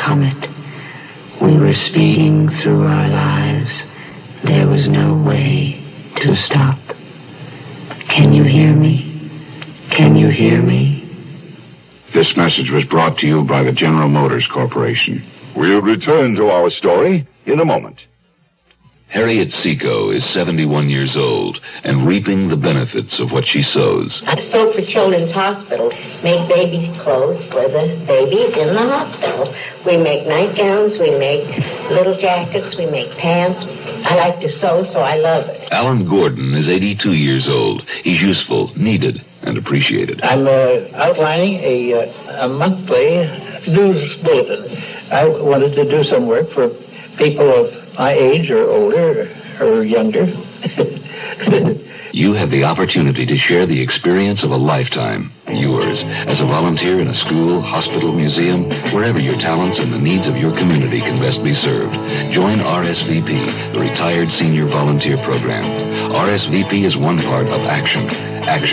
comet. We were speeding through our lives. There was no way to stop. Can you hear me? Can you hear me? This message was brought to you by the General Motors Corporation. We'll return to our story in a moment. Harriet Seco is 71 years old and reaping the benefits of what she sows. I sew for Children's Hospital, make baby clothes for the babies in the hospital. We make nightgowns, we make little jackets, we make pants. I like to sew, so I love it. Alan Gordon is 82 years old. He's useful, needed, and appreciated. I'm outlining a monthly news bulletin. I wanted to do some work for people of my age or older or younger. You have the opportunity to share the experience of a lifetime. Yours, as a volunteer in a school, hospital, museum, wherever your talents and the needs of your community can best be served. Join RSVP, the Retired Senior Volunteer Program. RSVP is one part of Action. Action